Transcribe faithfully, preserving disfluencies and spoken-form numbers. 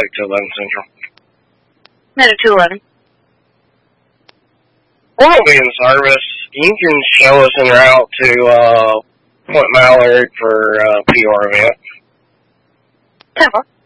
to eleven Central. Minute to eleven. We'll be in service. You can show us en route to uh, Point Mallard for uh, P R event. ten four.